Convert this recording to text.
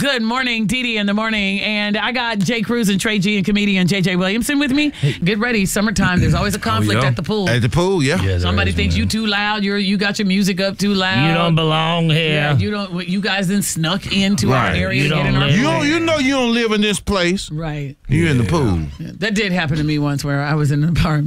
Good morning, Dee Dee in the morning. And I got Jay Cruz and Trey G and comedian JJ Williamson with me. Get ready. Summertime. There's always a conflict at the pool. At the pool, yeah. Somebody thinks you too loud. You got your music up too loud. You don't belong here. Yeah, you don't. You guys then snuck into our area. You to get in don't our live pool. You know you don't live in this place. Right. You're in the pool. That did happen to me once where I was in an apartment.